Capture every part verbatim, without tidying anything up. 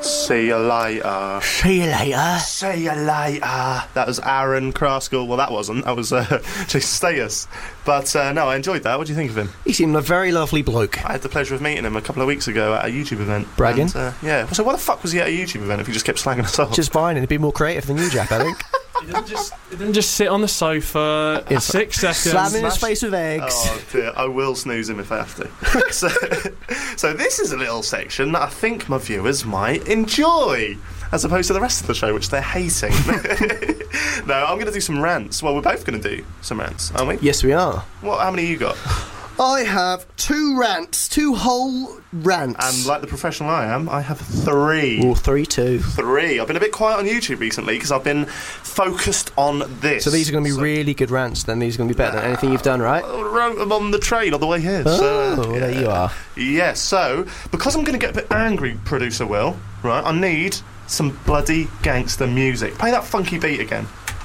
See you later. See you later. See you later. That was Aaron Kraskell. Well, that wasn't. That was uh, Jason Status. But uh, no, I enjoyed that. What do you think of him? He seemed a very lovely bloke. I had the pleasure of meeting him a couple of weeks ago at a YouTube event. Bragging? And, uh, yeah. So why the fuck was he at a YouTube event if he just kept slanging us off? Just fine, and he'd be more creative than you, Jack, I think. He didn't just, he didn't just sit on the sofa in six seconds. Slamming his face with eggs. Oh dear, I will snooze him if I have to. so, so this is a little section that I think my viewers might enjoy, as opposed to the rest of the show, which they're hating. No, I'm going to do some rants. Well, we're both going to do some rants, aren't we? Yes, we are. What? How many you got? I have two rants, two whole rants. And like the professional I am, I have three. Or three, two. Three. I've been a bit quiet on YouTube recently because I've been focused on this. So these are going to be so, really good rants, then these are going to be better than anything you've done, right? I wrote them on the train on the way here. Oh, so, uh, well, yeah. there you are. Yeah, so, because I'm going to get a bit angry, producer Will, right, I need some bloody gangster music. Play that funky beat again.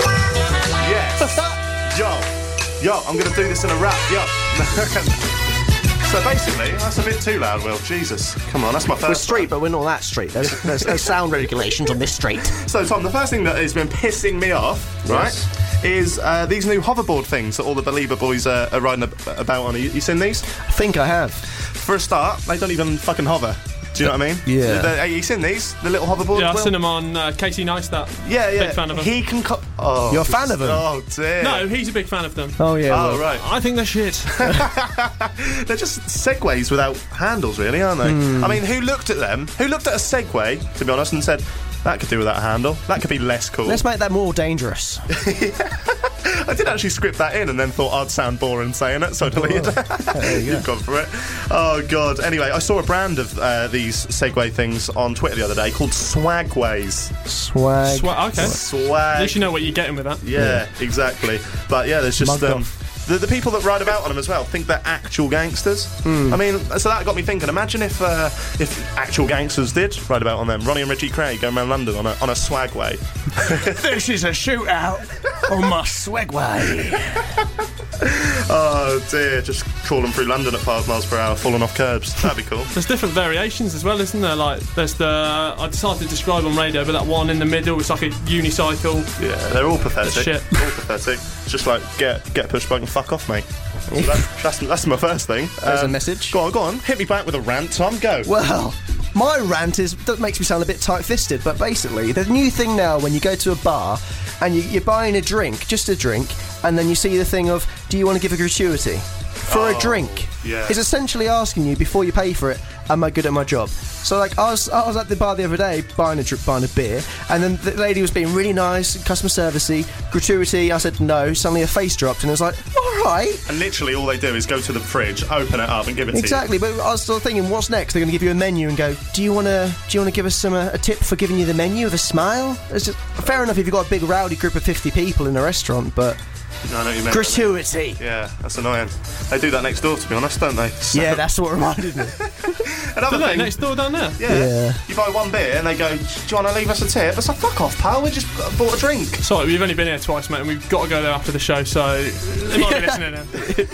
Yes. Yo. Yo, I'm going to do this in a rap. Yo. So basically, that's a bit too loud, Will. Jesus. Come on, that's my first We're street, one. but we're not that street. There's, there's, there's sound regulations on this street. So, Tom, the first thing that has been pissing me off, right, Yes. is uh, these new hoverboard things that all the Belieber boys uh, are riding ab- about on. You, you seen these? I think I have. For a start, they don't even fucking hover. Do you know what I mean? Yeah. The, have you seen these? The little hoverboard? Yeah, I've Will? seen him on uh, Casey Neistat. Yeah, yeah. Big fan of them. He can... Co- oh, You're a fan of them? Oh, dear. No, he's a big fan of them. Oh, yeah. Oh, well. right. I think they're shit. They're just Segways without handles, really, aren't they? Mm. I mean, who looked at them? Who looked at a Segway, to be honest, and said, that could do without a handle. That could be less cool. Let's make that more dangerous. I did actually script that in and then thought I'd sound boring saying it, so I deleted it. There you go. You've gone for it. Oh, God. Anyway, I saw a brand of uh, these Segway things on Twitter the other day called Swagways. Swag. Swa- okay. Swag. At least you know what you're getting with that. Yeah, exactly. But yeah, there's just Mugged um, off. the, the people that ride about on them as well think they're actual gangsters. Mm. I mean, so that got me thinking. Imagine if uh, if actual gangsters did ride about on them. Ronnie and Richie Craig going around London on a on a Swagway. This is a shootout on my Swagway. Oh dear, just crawling through London at five miles per hour, falling off curbs. That'd be cool. There's different variations as well, isn't there? Like, there's the... I decided to describe on radio, but that one in the middle, it's like a unicycle. Yeah, they're all pathetic. Shit. All pathetic. It's just like, get get a push button, fuck off, mate. So that, that's, that's my first thing. There's Um, a message. Go on, go on. Hit me back with a rant, Tom. Go. Well, my rant is that makes me sound a bit tight-fisted, but basically, the new thing now when you go to a bar and you, you're buying a drink, just a drink, and then you see the thing of, do you want to give a gratuity for Oh, a drink? yeah. It's essentially asking you before you pay for it, am I good at my job? So like I was, I was at the bar the other day buying a dr- buying a beer, and then the lady was being really nice, customer servicey, gratuity. I said no. Suddenly her face dropped, and I was like, all right. And literally all they do is go to the fridge, open it up, and give it Exactly, to you. but I was still thinking, what's next? They're going to give you a menu and go, do you want to do you want to give us some uh, a tip for giving you the menu with a smile? It's just fair enough if you've got a big rowdy group of fifty people in a restaurant, but No, I know what you meant. gratuity. Yeah, that's annoying. They do that next door, to be honest, don't they? So- Yeah, that's what reminded me. Another Do they? thing. Next door down there? Yeah. Yeah. You buy one beer and they go, do you want to leave us a tip? It's like, fuck off, pal. We just bought a drink. Sorry, we've only been here twice, mate, and we've got to go there after the show, so they might be listening in.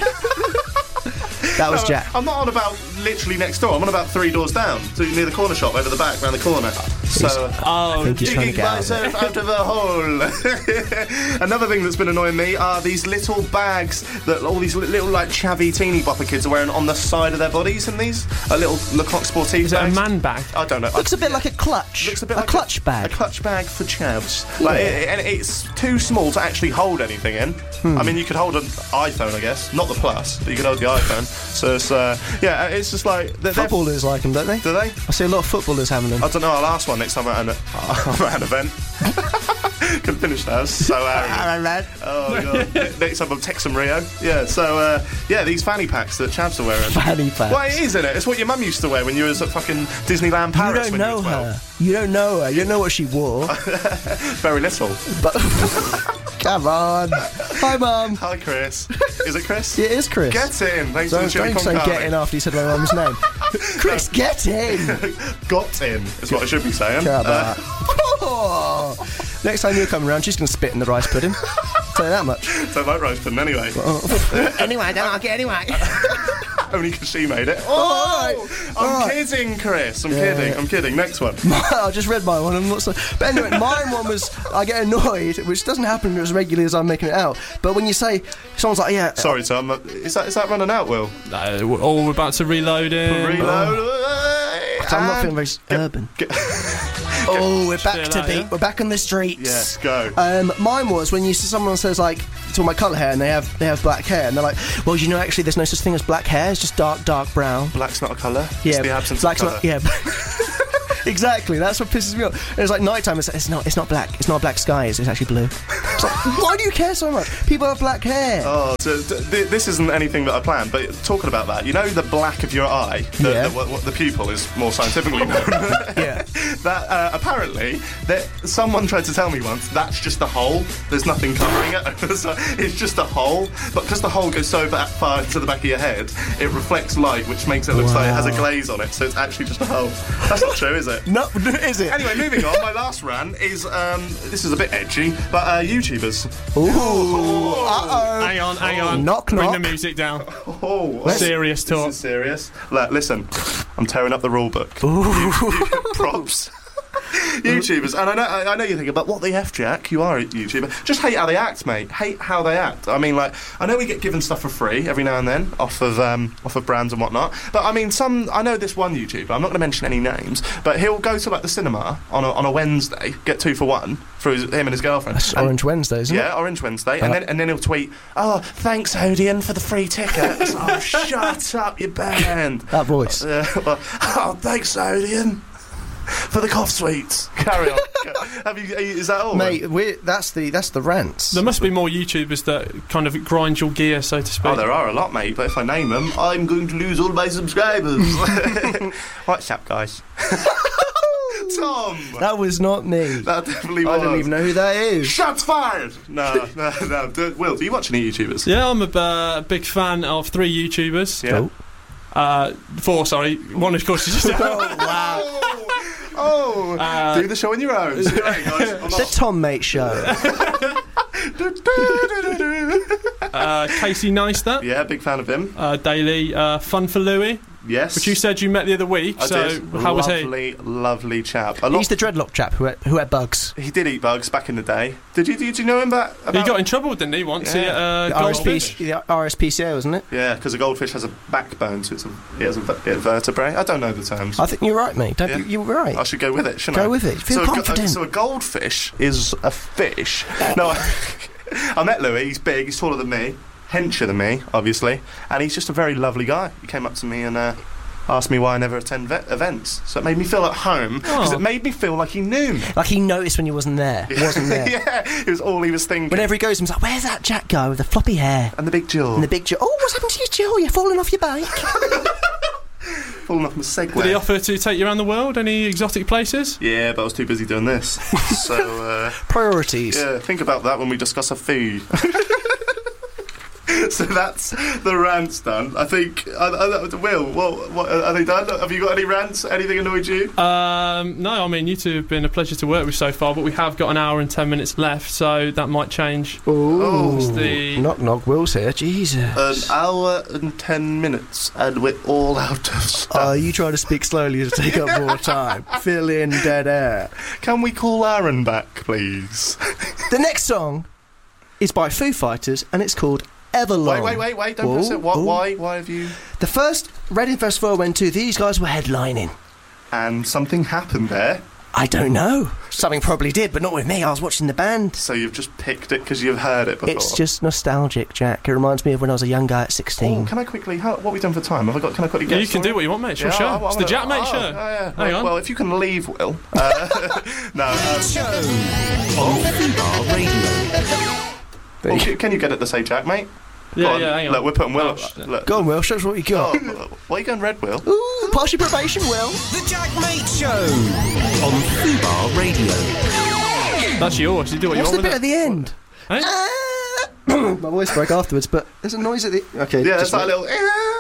That was No, Jack. I'm not on about literally next door. I'm on about three doors down, so near the corner shop, over the back, round the corner. So, Oh, think he's trying to digging get out of it. myself out of a hole. Another thing that's been annoying me are these little bags that all these li- little like chavvy teeny bopper kids are wearing on the side of their bodies. And these a little Lecoq Sportif is it a bags. man bag? I don't know. Looks a bit like a clutch. Looks a bit a like clutch bag. A clutch bag for chavs. Like, Yeah. it, and it's too small to actually hold anything in. Hmm. I mean, you could hold an iPhone, I guess, not the Plus, but you could hold the iPhone. So it's uh, yeah, it's just like they're, they're- Footballers like them, don't they? do they? I see a lot of footballers having them. I don't know. I'll ask one next time I'm at an, I'm at an event. Couldn't finish that. I was so arrogant. Oh god. Ne- Next time I'll text some Rio. Yeah. So uh, yeah, these fanny packs that chavs are wearing. Fanny packs. Well, it is, isn't it? It's what your mum used to wear when you was at fucking Disneyland You Paris. don't when know you were twelve. her. You don't know her. You don't know what she wore. Very little. But come on. Hi, Mum. Hi, Chris. Is it Chris? It is Chris. Get in. Thanks Don't, for the chili don't con say carne. get in after you said my mum's name. Chris, get in. Got in is what I should be saying. Come Uh, on. Next time you're coming around, she's going to spit in the rice pudding. Tell you that much. don't like rice pudding anyway. Anyway, I don't like it anyway. Only because she made it. All Oh, I'm All right. kidding, Chris. I'm kidding. I'm kidding. Next one. I just read my one. I'm not so. But anyway, mine one was I get annoyed, which doesn't happen as regularly as I'm making it out. But when you say someone's like, yeah, Sorry, Tom. Is that is that running out, Will? No, we're all about to reload in. Reload. I'm not And- feeling very urban. Oh, we're back Feel to that, beat. yeah? We're back on the streets. Yes, go. Um, mine was when you see someone says like, "To my colour hair," and they have they have black hair, and they're like, "Well, you know, actually, there's no such thing as black hair. It's just dark, dark brown." Black's not a colour. Yeah, It's the absence black's of colour. not. Yeah. Exactly, that's what pisses me off. And it's like nighttime. It's, it's not. It's not black. It's not a black sky. It's, it's actually blue. It's like, why do you care so much? People have black hair. Oh, so th- th- this isn't anything that I planned, but talking about that, you know the black of your eye, the, Yeah. the, what, what the pupil is more scientifically known. Yeah. That uh, apparently, that someone tried to tell me once that's just a hole. There's nothing covering it. So it's just a hole, but because the hole goes so back, far into the back of your head, it reflects light, which makes it look like it has a glaze on it. So it's actually just a hole. That's not true, is it? No, is it? Anyway, moving on. My last rant is um, this is a bit edgy, but uh, YouTubers. Ooh. Uh Hang on, hang on. Knock, Bring knock. the music down. Oh, Serious this talk. is serious. Look, listen, I'm tearing up the rule book. oh. Props. YouTubers, and I know, I know you're thinking, but what the F, Jack? You are a YouTuber. Just hate how they act, mate. Hate how they act. I mean, like, I know we get given stuff for free every now and then off of um, off of brands and whatnot. But I mean, some. I know this one YouTuber. I'm not going to mention any names, but he'll go to like the cinema on a, on a Wednesday, get two for one for his, him and his girlfriend. That's And- Orange Wednesday, isn't Yeah, it? Orange Wednesday, and then and then he'll tweet, "Oh, thanks Odeon for the free ticket." It's like, oh, shut up, you band. That voice. Uh, well, oh, thanks Odeon for the cough sweets. Carry on. Have you? Is that all? Mate, we're, that's the that's the rants. There must be more YouTubers that kind of grind your gear, so to speak. Oh, there are a lot, mate. But if I name them, I'm going to lose all my subscribers. What's up, guys? Tom. That was not me. That definitely I was. don't even know who that is. Shots fired. No, no, no. Do, Will, do you watch any YouTubers? Yeah, I'm a uh, big fan of three YouTubers. Yeah. Uh, four, sorry. One, of course, is just Oh, wow. Oh, Uh, do the show on your own. See you later, guys. I'm The not- Tom Mate Show. uh, Casey Neistat, Yeah, big fan of him. uh, Daily, uh, Fun for Louie, Yes. which you said you met the other week. I so did. how was he? Lovely, lovely chap. A lot. He's the dreadlock chap who ate, who ate bugs. He did eat bugs back in the day. Did you? Did you know him back? He About? got in trouble, didn't he, once? Yeah. He, uh, The R S P, goldfish. the R S P C A, wasn't it? Yeah, because a goldfish has a backbone, so it's a, it has a ve- bit of vertebrae. I don't know the terms. I think you're right, mate. Don't Yeah. you, you're right. I should go with it, shouldn't I? Go with it. Feel so, a, go- confident. so a goldfish is a fish. No, I, I met Louis. He's big. He's taller than me, hencher than me, obviously, and he's just a very lovely guy. He came up to me and uh, asked me why I never attend vet events. So it made me feel at home because Oh. it made me feel like he knew me. Like he noticed when you wasn't there. Wasn't there. Yeah, it was all he was thinking. Whenever he goes, he's like, "Where's that Jack guy with the floppy hair and the big jaw, and the big jaw? Oh, what's happened to your jaw? You're falling off your bike." falling off my Segway. Did he offer to take you around the world? Any exotic places? Yeah, but I was too busy doing this. so, uh, Priorities. yeah, think about that when we discuss our food. So that's the rants done. I think. I, I, Will, what, what, are they done? Have you got any rants? Anything annoyed you? Um, no, I mean, you two have been a pleasure to work with so far, but we have got an hour and ten minutes left, so that might change. Ooh. It's the- Knock knock. Will's here. Jesus. An hour and ten minutes, and we're all out of stuff. Oh, you try to speak slowly to take up more time. Fill in dead air. Can we call Aaron back, please? The next song is by Foo Fighters, and it's called Everlong. Wait, wait, wait, wait! Don't Whoa, press it. What? whoa. Why? Why have you? The first Reading Festival I went to, these guys were headlining. And something happened there. I don't know. Something probably did, but not with me. I was watching the band. So you've just picked it because you've heard it before. It's just nostalgic, Jack. It reminds me of when I was a young guy at sixteen. Oh, can I quickly? How, what have we done for time? Have I got? Can I quickly Yeah, get? you can do what you want, mate. It's your Yeah, show. I- I it's the wanna- Jack Mate oh, show. oh, yeah. Hang well, on. well, if you can leave, Will. Uh, no. Um, Show on Fubar Radio. There well, you- can, can you get it to say Jack, mate? Go yeah, on. yeah, hang on. Look, we're putting Will. Oh, up. shit. Look. Go on, Will. Show us what you got. Oh, why are you going red, Will? Ooh, pass your probation, Will. The Jack Mate Show on Fubar Radio. That's yours. You do what What's you the want bit with at it. the end? Hey? My voice broke afterwards, but there's a noise at the... Okay, Yeah, just that's that wait.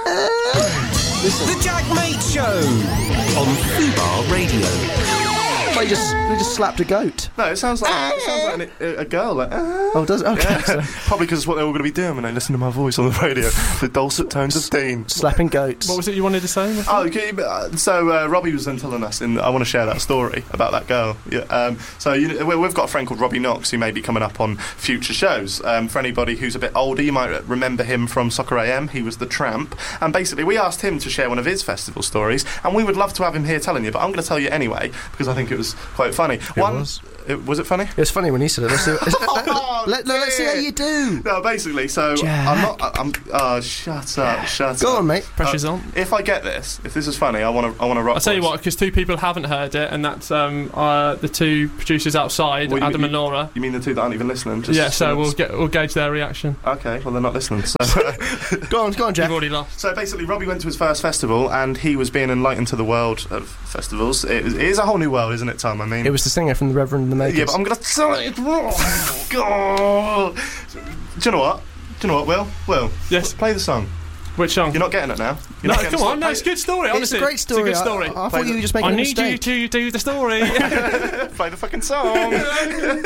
little. The Jack Mate Show on Fubar Radio. like you just, you just slapped a goat. No, it sounds like it sounds like an, a, a girl. Like, ah. Oh, does it? Okay. Yeah. So, Probably because it's what they were going to be doing when they listened to my voice on the radio. The dulcet tones of Dean. slapping goats. What was it you wanted to say? Oh, okay. uh, So uh, Robbie was then telling us, and I want to share that story about that girl. Yeah, um, so you, we- we've got a friend called Robbie Knox who may be coming up on future shows. Um, for anybody who's a bit older, you might remember him from Soccer A M. He was the Tramp, and basically we asked him to share one of his festival stories, and we would love to have him here telling you. But I'm going to tell you anyway because I think it was quite funny. It one, was. It, was it funny? It was funny when he said it. Let's see, Oh, let, let, let's see how dear. you do. No, basically, so Jack. I'm not. I'm. Oh, shut up, shut Go up. on, mate. Pressure's Uh, on. If I get this, if this is funny, I want to. I want to rock. I'll tell you voice. what, because two people haven't heard it, and that's um, uh, the two producers outside, Well, you- Adam you- and Laura. You mean the two that aren't even listening? Just Yeah, so we'll get we'll gauge their reaction. Okay, well they're not listening. So, Go on, go on, You've Jack. already lost. so basically, Robbie went to his first festival, and he was being enlightened to the world of festivals. It is, it is a whole new world, isn't it, Tom? I mean, It was the singer from the Reverend and the Makers. yeah, but I'm gonna tell you. God. Do you know what? Do you know what, Will? Will, Yes. play the song. Which song? You're not getting it now. You're No, not getting come the on, no, song. it's a good story. It's Honestly, a great story. It's a good story. I, I Play thought you the- were just making I a need mistake. you to do the story. Play the fucking song.